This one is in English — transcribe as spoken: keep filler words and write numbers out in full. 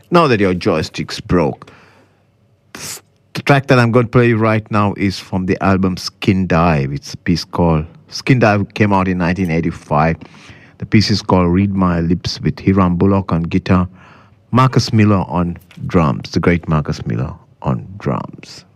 Now that your joystick's broke, the track that I'm going to play right now is from the album Skin Dive. It's a piece called Skin Dive, came out in nineteen eighty-five. The piece is called Read My Lips, with Hiram Bullock on guitar, Marcus Miller on drums, the great Marcus Miller on drums.